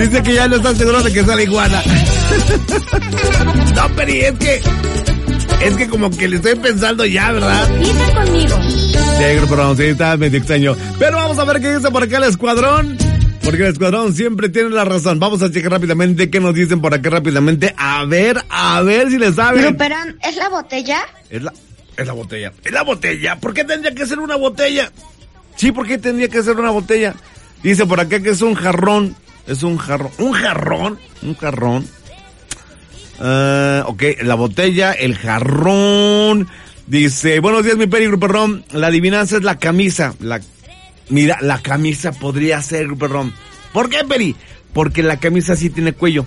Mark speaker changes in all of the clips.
Speaker 1: Dice que ya no está seguro de que sea la iguana. No, Peri, es que como que le estoy pensando ya, ¿verdad?
Speaker 2: Piensa conmigo.
Speaker 1: Sí, perdón, sí, está medio extraño. Pero vamos a ver qué dice por acá el escuadrón. Porque el escuadrón siempre tiene la razón. Vamos a checar rápidamente qué nos dicen por acá rápidamente. A ver si le saben.
Speaker 2: Gruperón, ¿es la botella?
Speaker 1: Es la botella. ¿Es la botella? ¿Por qué tendría que ser una botella? Sí, ¿por qué tendría que ser una botella? Dice por acá que es un jarrón. Es un jarrón. ¿Un jarrón? Un jarrón. Ok, la botella, el jarrón. Dice, buenos días mi Peri, Gruperón. La adivinanza es la camisa. Mira, la camisa podría ser, Gruperón. ¿Por qué, Peri? Porque la camisa sí tiene cuello.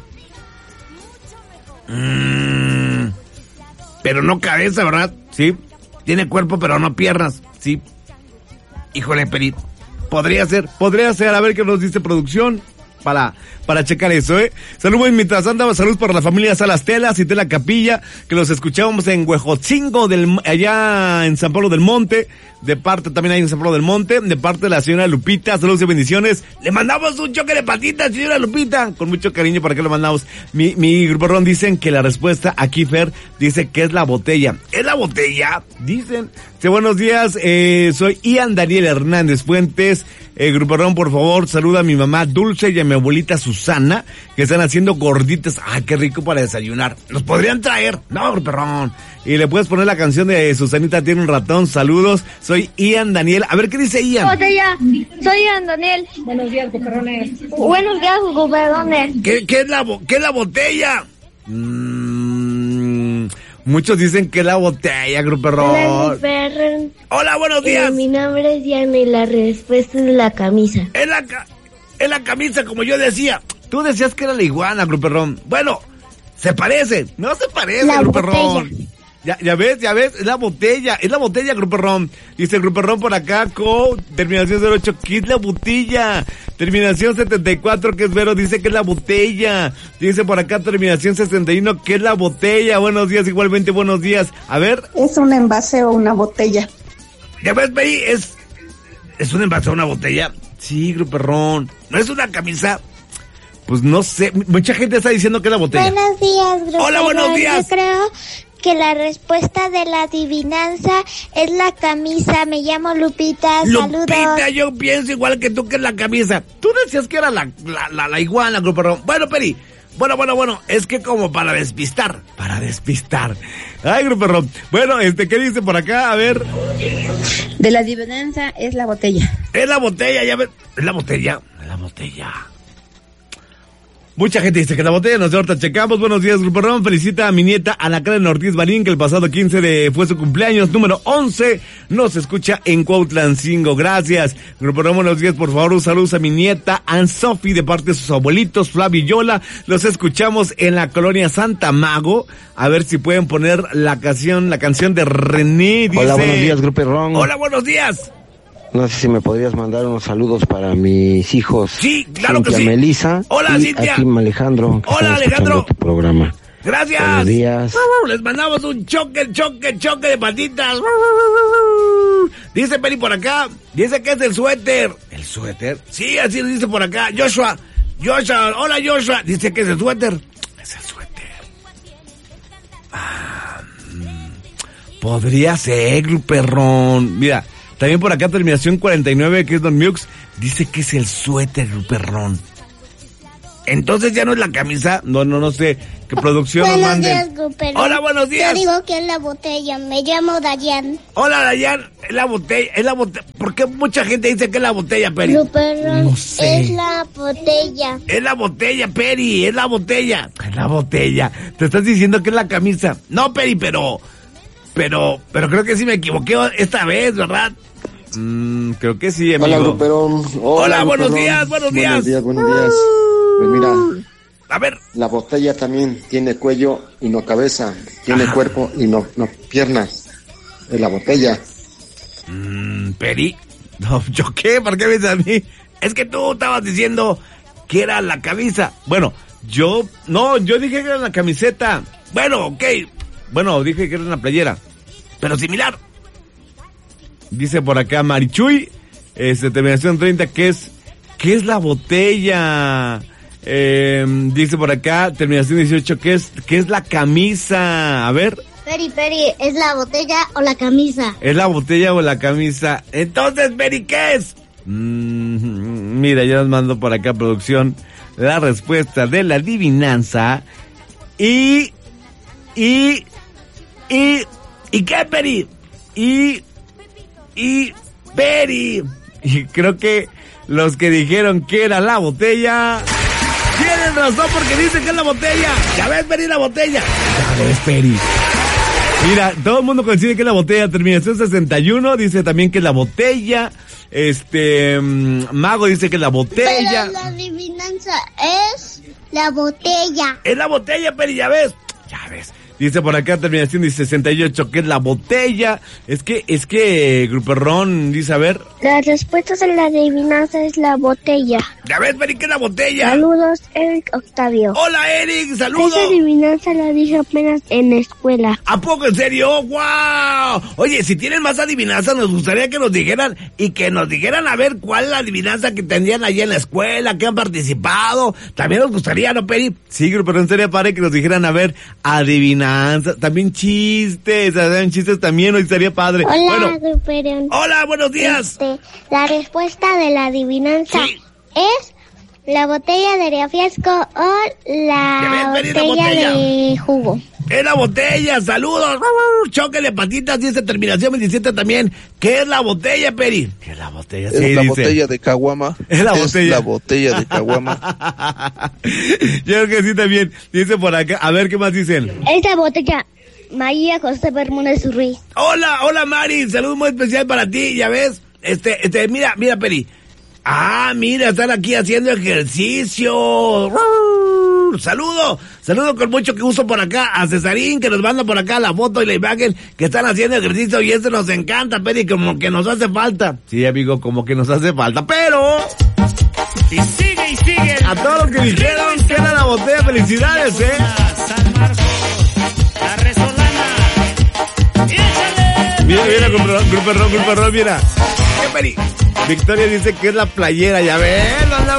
Speaker 1: Pero no cabeza, ¿verdad? Sí. Tiene cuerpo, pero no piernas. Sí. Híjole, Peri. Podría ser. A ver qué nos dice producción. Para checar eso, Saludos mientras anda, saludos para la familia Salas Telas y Tela Capilla, que los escuchábamos en Huejotzingo, allá en San Pablo del Monte, de parte también hay en San Pablo del Monte, de parte de la señora Lupita, saludos y bendiciones. Le mandamos un choque de patitas, señora Lupita, con mucho cariño, ¿para qué lo mandamos? Mi grupo Ron dicen que la respuesta aquí, Fer, dice que es la botella. ¿Es la botella? Dicen. Sí, buenos días, soy Ian Daniel Hernández Fuentes. Grupo Ron, por favor, saluda a mi mamá Dulce y a mi abuelita Susana, que están haciendo gorditas. ¡Ay, qué rico para desayunar! ¿Nos podrían traer? No, Grupo Ron. Y le puedes poner la canción de Susanita tiene un ratón. Saludos, soy Ian Daniel. A ver, ¿qué dice Ian?
Speaker 2: Botella, soy Ian Daniel.
Speaker 3: Buenos días, Gruperrones.
Speaker 2: Buenos días, Gruperrones.
Speaker 1: ¿Qué es la botella? Muchos dicen que es la botella, Grupo Ron. Hola, buenos días.
Speaker 4: Mi nombre es Diana y la respuesta es la camisa.
Speaker 1: Es la camisa, como yo decía. Tú decías que era la iguana, Grupo Ron. Bueno, se parece. No se parece, Grupo Ron. Ya ves, es la botella, Grupo Ron. Dice Grupo Ron por acá, terminación 08, ¿qué es la botella? Terminación 74, que es Vero, dice que es la botella. Dice por acá, terminación 61, que es la botella. Buenos días, igualmente, buenos días. A ver.
Speaker 5: Es un envase o una botella.
Speaker 1: ¿Ya ves, Peri? ¿Es un envase o una botella? Sí, Grupo Ron. ¿No es una camisa? Pues no sé, mucha gente está diciendo que es la botella.
Speaker 4: Buenos días, Grupo.
Speaker 1: Hola, buenos días.
Speaker 4: Yo creo que la respuesta de la adivinanza es la camisa. Me llamo Lupita. Saludos.
Speaker 1: Lupita, yo pienso igual que tú, que es la camisa. Tú decías que era la iguana, Grupo Ron. Bueno, Peri. Bueno, es que como para despistar. Ay, Grupo Ron. Bueno, ¿qué dice por acá? A ver.
Speaker 3: De la adivinanza es la botella.
Speaker 1: Es la botella, ya ves. Es la botella. Mucha gente dice que la botella, nos ahorita checamos. Buenos días, Grupo Ron. Felicita a mi nieta Ana Karen Ortiz Marín, que el pasado 15 fue su cumpleaños, número 11. Nos escucha en Cuautlancingo. Gracias. Grupo Ron, buenos días, por favor. Un saludo a mi nieta Ann Sophie, de parte de sus abuelitos, Flavio y Yola. Los escuchamos en la colonia Santa Mago. A ver si pueden poner la canción de René. Dice,
Speaker 6: hola, buenos días, Grupo Ron.
Speaker 1: Hola, buenos días.
Speaker 6: No sé si me podrías mandar unos saludos para mis hijos.
Speaker 1: Sí, claro
Speaker 6: Cintia,
Speaker 1: que sí.
Speaker 6: Melissa.
Speaker 1: Hola,
Speaker 6: y
Speaker 1: Cintia.
Speaker 6: A Tim Alejandro.
Speaker 1: Hola, Alejandro.
Speaker 6: Tu programa.
Speaker 1: Gracias.
Speaker 6: Buenos días.
Speaker 1: Les mandamos un choque de patitas. Dice Peri por acá. Dice que es el suéter. ¿El suéter? Sí, así lo dice por acá. Joshua. Hola, Joshua. Dice que es el suéter. Es el suéter. Podría ser, Grupo Ron. Mira. También por acá, terminación 49, que es Don Mux, dice que es el suéter, Grupo Ron. Entonces ya no es la camisa. No sé. Que producción nos mande.
Speaker 4: Buenos días, Grupo Ron.
Speaker 1: Hola, buenos días.
Speaker 4: Yo digo que es la botella. Me llamo Dayan.
Speaker 1: Hola, Dayan. Es la botella. ¿Por qué mucha gente dice que es la botella, Peri?
Speaker 4: Grupo Ron,
Speaker 1: no sé.
Speaker 4: es la botella.
Speaker 1: Es la botella, Peri. Es la botella. Te estás diciendo que es la camisa. No, Peri, pero creo que sí me equivoqué esta vez, ¿verdad? Creo que sí, amigo.
Speaker 7: Hola, Gruperón.
Speaker 1: Hola, buenos días.
Speaker 7: Buenos días. Pues mira,
Speaker 1: a ver.
Speaker 7: La botella también tiene cuello y no cabeza. Tiene cuerpo y no piernas. Es la botella.
Speaker 1: Peri. No, ¿yo qué? ¿Por qué me dices a mí? Es que tú estabas diciendo que era la camisa. Bueno, yo dije que era la camiseta. Bueno, ok. Bueno, dije que era una playera. Pero similar. Dice por acá Marichuy, terminación 30, que es la botella. Dice por acá, terminación 18, ¿qué es la camisa? A ver.
Speaker 4: Peri, ¿es la botella o la camisa?
Speaker 1: ¿Es la botella o la camisa? Entonces, Peri, ¿qué es? Mira, ya nos mando por acá, producción, la respuesta de la adivinanza. ¿Y qué, Peri? Peri. Y creo que los que dijeron que era la botella tienen razón porque dicen que es la botella. Ya ves, Peri, la botella. Ya ves, Peri. Mira, todo el mundo coincide que es la botella. Terminación 61 dice también que es la botella. Mago dice que es la botella.
Speaker 4: Pero la adivinanza es la botella.
Speaker 1: Es la botella, Peri, ya ves. Ya ves. Dice por acá, terminación de 68, que es la botella. Es que Gruperrón dice, a ver.
Speaker 4: La respuesta de la adivinanza es la botella.
Speaker 1: Ya ves, Peri, que es la botella.
Speaker 4: Saludos, Eric Octavio.
Speaker 1: Hola, Eric, saludos.
Speaker 4: Esa adivinanza la dije apenas en la escuela.
Speaker 1: ¿A poco, en serio? ¡Wow! Oye, si tienen más adivinanzas, nos gustaría que nos dijeran, y que nos dijeran a ver cuál es la adivinanza que tendrían allí en la escuela, que han participado. También nos gustaría, ¿no, Peri? Sí, pero sería padre que nos dijeran, a ver, adivinanzas, también chistes, ¿saben? Chistes también, hoy estaría padre.
Speaker 4: Hola,
Speaker 1: bueno, hola, buenos días.
Speaker 4: La respuesta de la adivinanza es la botella de refresco o la botella de jugo.
Speaker 1: Es la botella, saludos. Chóquele patitas, dice terminación 27 también. ¿Qué es la botella, Peri? ¿Qué es la botella?
Speaker 8: Es la botella de caguama.
Speaker 1: Es la botella.
Speaker 8: Es la botella de caguama.
Speaker 1: Yo creo que sí también. Dice por acá, a ver qué más dicen.
Speaker 4: Esta botella, María José Bermúdez Ruiz.
Speaker 1: Hola Mari, saludo muy especial para ti, ya ves. Mira, Peri. Ah, mira, están aquí haciendo ejercicio. Saludo con mucho gusto por acá a Cesarín, que nos manda por acá la foto y la imagen que están haciendo ejercicio, y este nos encanta, Peri, como que nos hace falta. Sí, amigo, como que nos hace falta, pero...
Speaker 9: Y sigue.
Speaker 1: A todos los que dijeron que era la botella, felicidades,
Speaker 9: San Marcos, la Resolana. ¡Échale!
Speaker 1: Mira, Grupo Rock, mira. ¿Qué, Peri? Victoria dice que es la playera, ya ves,